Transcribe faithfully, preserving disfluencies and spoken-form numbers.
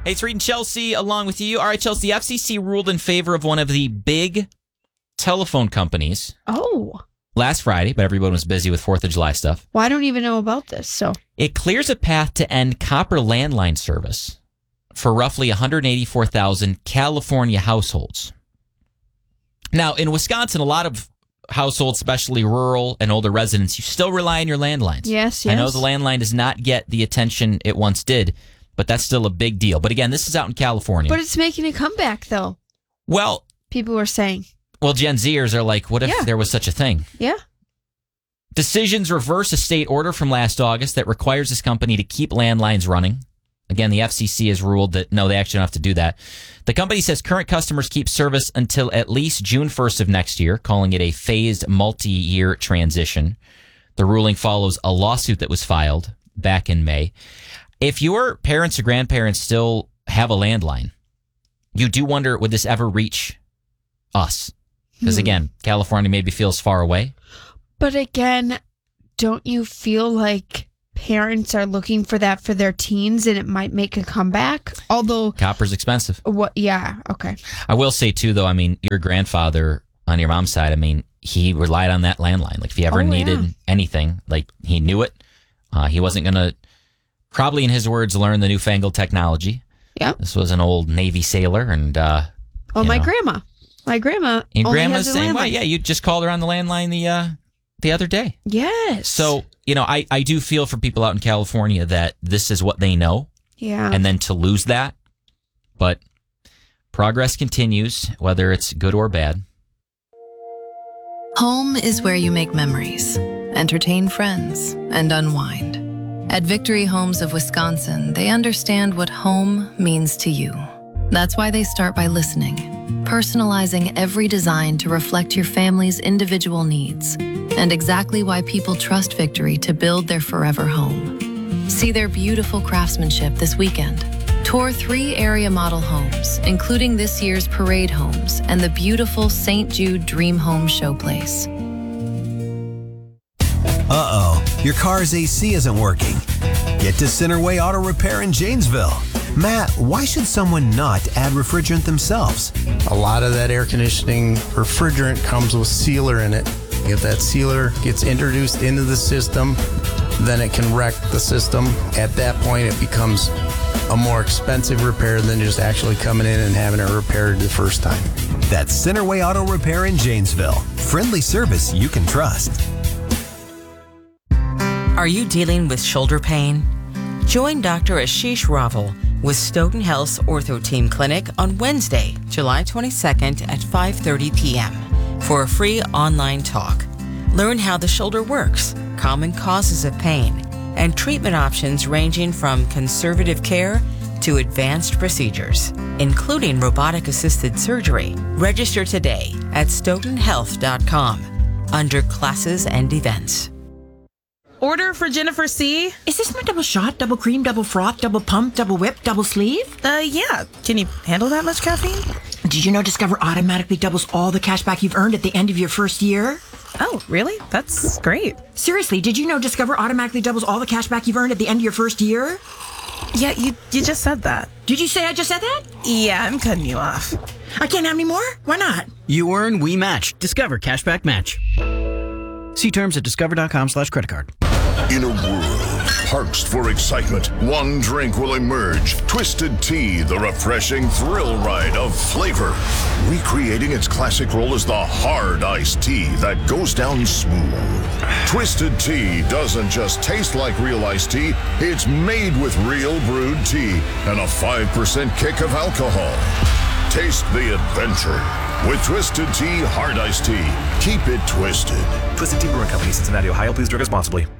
Hey, it's Reed and Chelsea along with you. All right, Chelsea, the F C C ruled in favor of one of the big telephone companies. Oh. Last Friday, but everyone was busy with fourth of July stuff. Well, I don't even know about this, so. It clears a path to end copper landline service for roughly one hundred eighty-four thousand California households. Now, in Wisconsin, a lot of households, especially rural and older residents, you still rely on your landlines. Yes, yes. I know the landline does not get the attention it once did, but that's still a big deal. But again, this is out in California. But it's making a comeback, though. Well, people were saying. Well, Gen Zers are like, what if Yeah. there was such a thing? Yeah. Decisions reverse a state order from last August that requires this company to keep landlines running. Again, the F C C has ruled that, no, they actually don't have to do that. The company says current customers keep service until at least June first of next year, calling it a phased multi-year transition. The ruling follows a lawsuit that was filed back in May. If your parents or grandparents still have a landline, you do wonder, would this ever reach us? Because, Hmm. again, California maybe feels far away. But again, don't you feel like parents are looking for that for their teens and it might make a comeback? Although Copper's expensive. What? Yeah. Okay. I will say, too, though, I mean, your grandfather on your mom's side, I mean, he relied on that landline. Like, if he ever Oh, needed yeah. anything, like, he knew it. Uh, he wasn't going to, probably in his words, learn the newfangled technology. Yeah. This was an old Navy sailor, and, uh, Oh, you my know. grandma. My grandma. And only grandma's has a same way. landline. Yeah, you just called her on the landline the uh, the other day. Yes. So, you know, I, I do feel for people out in California that this is what they know. Yeah. And then to lose that. But progress continues, whether it's good or bad. Home is where you make memories, entertain friends, and unwind. At Victory Homes of Wisconsin, they understand what home means to you. That's why they start by listening, personalizing every design to reflect your family's individual needs, and exactly why people trust Victory to build their forever home. See their beautiful craftsmanship this weekend. Tour three area model homes, including this year's Parade Homes and the beautiful Saint Jude Dream Home Showplace. Uh-oh, your car's A C isn't working. Get to Centerway Auto Repair in Janesville. Matt, why should someone not add refrigerant themselves? A lot of that air conditioning refrigerant comes with sealer in it. If that sealer gets introduced into the system, then it can wreck the system. At that point, it becomes a more expensive repair than just actually coming in and having it repaired the first time. That's Centerway Auto Repair in Janesville. Friendly service you can trust. Are you dealing with shoulder pain? Join Doctor Ashish Raval with Stoughton Health's Ortho Team Clinic on Wednesday, July twenty-second at five thirty p.m. for a free online talk. Learn how the shoulder works, common causes of pain, and treatment options ranging from conservative care to advanced procedures, including robotic-assisted surgery. Register today at stoughton health dot com under classes and events. Order for Jennifer C. Is this my double shot, double cream, double froth, double pump, double whip, double sleeve? Uh, yeah. Can you handle that much caffeine? Did you know Discover automatically doubles all the cash back you've earned at the end of your first year? Oh, really? That's great. Seriously, did you know Discover automatically doubles all the cash back you've earned at the end of your first year? Yeah, you you just said that. Did you say I just said that? Yeah, I'm cutting you off. I can't have any more? Why not? You earn, we match. Discover Cashback Match. See terms at discover.com slash credit card. In a world parched for excitement, one drink will emerge. Twisted Tea, the refreshing thrill ride of flavor. Recreating its classic role as the hard iced tea that goes down smooth. Twisted Tea doesn't just taste like real iced tea, it's made with real brewed tea and a five percent kick of alcohol. Taste the adventure with Twisted Tea Hard Iced Tea. Keep it twisted. Twisted Tea Brewing Company, Cincinnati, Ohio. Please drink responsibly.